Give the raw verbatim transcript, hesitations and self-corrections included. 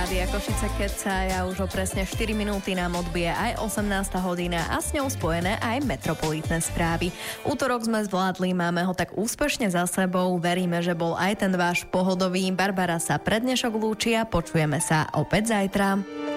Rádia Košice, keď sa ja už o presne štyri minúty nám odbije aj osemnásta hodina a s ňou spojené aj metropolitné správy. Útorok sme zvládli, máme ho tak úspešne za sebou, veríme, že bol aj ten váš pohodový. Barbara sa pre dnešok lúči a počujeme sa opäť zajtra.